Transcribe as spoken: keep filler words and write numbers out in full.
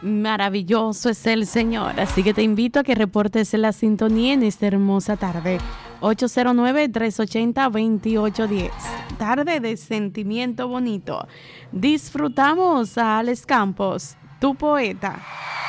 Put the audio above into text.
Maravilloso es el Señor. Así que te invito a que reportes la sintonía en esta hermosa tarde. ocho cero nueve, tres ocho cero, dos ocho uno cero. Tarde de sentimiento bonito. Disfrutamos a Alex Campos, tu poeta.